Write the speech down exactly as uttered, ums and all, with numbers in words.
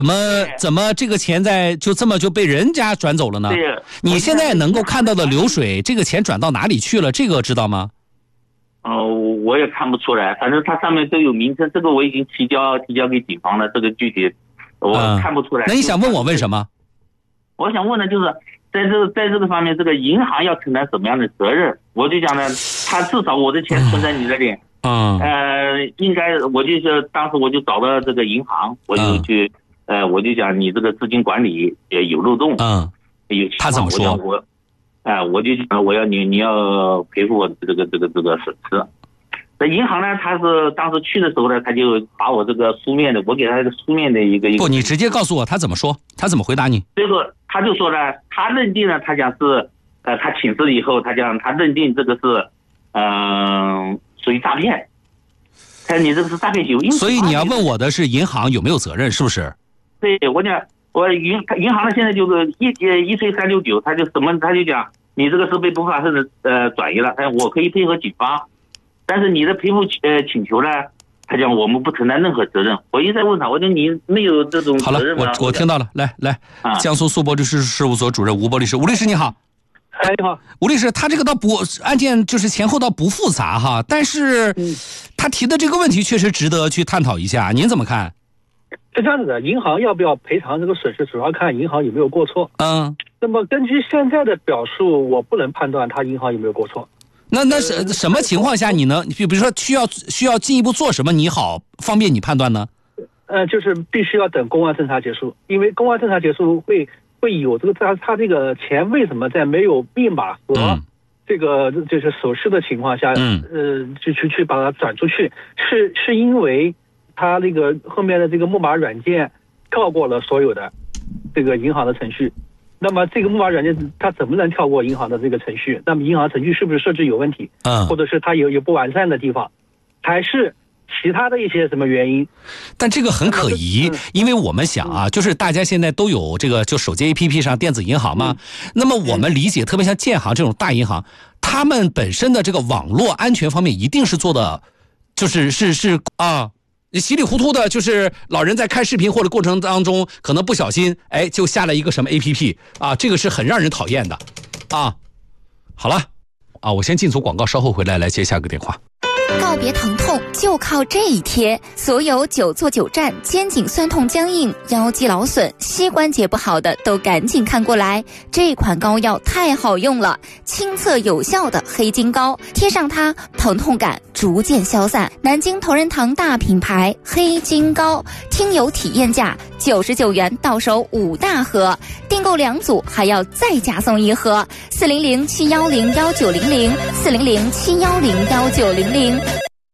怎么怎么这个钱在就这么就被人家转走了呢？ 对， 你现在能够看到的流水，这个钱转到哪里去了？这个知道吗？ 呃，我也看不出来，反正它上面都有名称，这个我已经提交提交给警方了，这个具体我看不出来。 嗯、那你想问我问什么？ 我想问的就是在这在这个方面，这个银行要承担什么样的责任？我就讲呢，他至少我的钱存在你这里， 嗯， 呃，应该我就是当时我就找到这个银行，我就去，嗯、呃，我就讲你这个资金管理也有漏洞， 嗯， 有他怎么说？ 我，哎、呃，我就讲我要你你要赔付我这个这个这个损失。那银行呢，他是当时去的时候呢，他就把我这个书面的，我给他一个书面的一个一个。 不，你直接告诉我他怎么说，他怎么回答你？ 这个他就说呢，他认定呢，他讲是，呃，他请示了以后，他讲他认定这个是，嗯、呃，属于诈骗。他说你这个是诈骗行为。 所以你要问我的是银行有没有责任，是不是？ 对，我讲我银银行呢现在就是一呃一推三六九，他就什么他就讲你这个是被不法分子呃转移了，哎，我可以配合警方。但是你的赔付呃请求呢，他讲我们不承担任何责任。我一直在问他，我说你没有这种责任吗？ 好了，我我听到了，来来，啊、江苏苏博律师事务所主任吴波律师，吴律师你好。 哎，你好， 吴律师，他这个倒不案件就是前后倒不复杂哈，但是他提的这个问题确实值得去探讨一下，您怎么看？ 是这样子的，银行要不要赔偿这个损失，主要看银行有没有过错。 嗯， 那么根据现在的表述，我不能判断他银行有没有过错。 那那是什么情况下你能，比如说需要需要进一步做什么，你好方便你判断呢？ 呃，就是必须要等公安侦查结束，因为公安侦查结束会会有这个他他这个钱为什么在没有密码和这个就是手势的情况下， 嗯， 呃，就去去把它转出去，是是因为他那个后面的这个木马软件跳过了所有的这个银行的程序。那么这个木马软件它怎么能跳过银行的这个程序？那么银行程序是不是设置有问题？ 嗯， 或者是它有有不完善的地方，还是其他的一些什么原因？ 但这个很可疑，因为我们想啊，就是大家现在都有这个就手机 A P P 上电子银行嘛，那么我们理解，特别像建行这种大银行，他们本身的这个网络安全方面一定是做的，就是是是啊。稀里糊涂的，就是老人在看视频或者过程当中，可能不小心，哎，就下了一个什么 A P P 啊，这个是很让人讨厌的，啊，好了，啊，我先进组广告，稍后回来来接下个电话。 告别疼痛就靠这一贴，所有久坐久站、肩颈酸痛僵硬、腰肌劳损、膝关节不好的都赶紧看过来，这款膏药太好用了，亲测有效的黑金膏，贴上它，疼痛感逐渐消散。南京同仁堂大品牌黑金膏，听友体验价九十九元到手五大盒，订购两组还要再加送一盒。四零零七幺零幺九零零，四零零七幺零幺九零零。